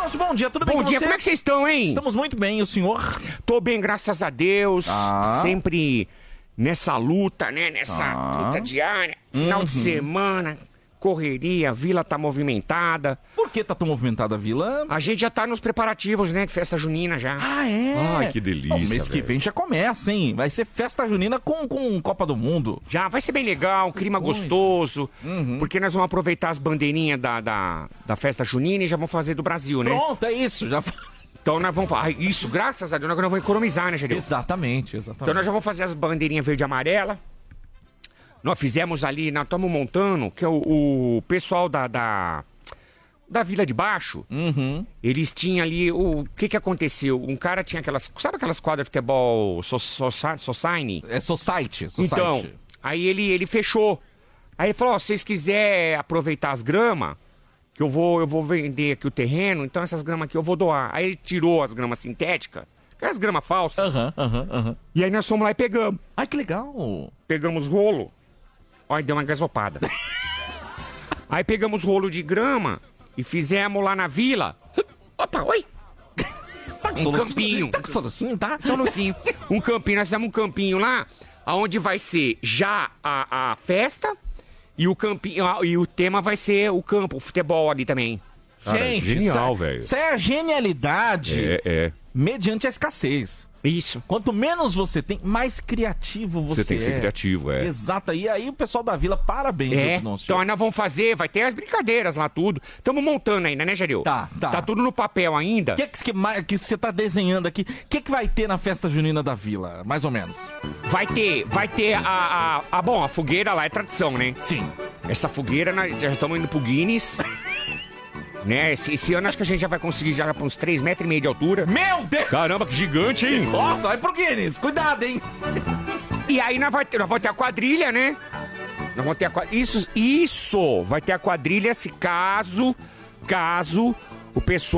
Afonso, bom dia, tudo bem Bom com dia, você? como é que vocês estão, hein? Estamos muito bem, e o senhor? Tô bem, graças a Deus. Ah. Sempre nessa luta, né? Nessa luta diária. Final de semana, correria, a vila tá movimentada. Por que tá tão movimentada a vila? A gente já tá nos preparativos, né? De festa junina já. Ah, é? Ai, que delícia, O mês que velho. vem já começa, hein? Vai ser festa junina com Copa do Mundo. Já vai ser bem legal, clima coisa. gostoso. Porque nós vamos aproveitar as bandeirinhas da festa junina e já vamos fazer do Brasil, né? Pronto, é isso. Já... Então nós vamos... Ai, isso, graças a Deus, nós vamos economizar, né, Geril? Exatamente. Então nós já vamos fazer as bandeirinhas verde e amarela. Nós fizemos ali, nós estamos montando, que é o pessoal da Vila de Baixo, eles tinham ali, o que aconteceu? Um cara tinha aquelas, sabe aquelas quadras de futebol Society? É Society. Então, aí ele fechou. Aí ele falou, ó, se vocês quiserem aproveitar as gramas, que eu vou vender aqui o terreno, então essas gramas aqui eu vou doar. Aí ele tirou as gramas sintéticas, aquelas gramas falsas, e aí nós fomos lá e pegamos. Ai, que legal. Pegamos rolo. Olha, deu uma gasopada. Aí pegamos rolo de grama e fizemos lá na vila. Opa, oi! Tá com Um solucinho? campinho. Tá com solucinho, tá? Solucinho. Um campinho, nós fizemos um campinho lá, onde vai ser já a festa e o campinho, e o tema vai ser o campo, o futebol ali também. Cara, Gente, genial, isso velho. Isso é a genialidade É. mediante a escassez. Isso. Quanto menos você tem, mais criativo você Você tem que ser criativo, é. Exato. E aí o pessoal da vila, parabéns. É, nosso então nós vamos fazer, vai ter as brincadeiras lá, tudo. Estamos montando ainda, né, Geril? Tá. Tá tudo no papel ainda. O que você tá desenhando aqui? O que vai ter na festa junina da vila, mais ou menos? Vai ter bom, a fogueira lá é tradição, né? Sim. Essa fogueira, nós já estamos indo pro Guinness. Né? Esse ano acho que a gente já vai conseguir já pra uns 3,5 metros de altura. Meu Deus! Caramba, que gigante, hein? Nossa, vai pro Guinness, cuidado, hein? E aí nós vamos ter a quadrilha, né? Nós vamos ter a quadrilha. Isso, vai ter a quadrilha se caso o pessoal